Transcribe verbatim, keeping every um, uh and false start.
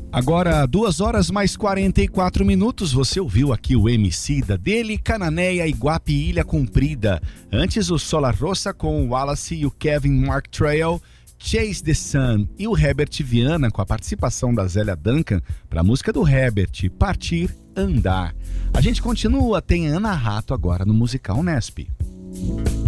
Agora, duas horas mais quarenta e quatro minutos, você ouviu aqui o Emicida dele, Cananéia, Iguape, Ilha Comprida. Antes o Solar Rossa com o Wallace e o Kevin Mark Trail, Chase the Sun, e o Herbert Viana com a participação da Zélia Duncan para a música do Herbert, Partir, Andar. A gente continua, tem Ana Rato agora no Musical Nesp.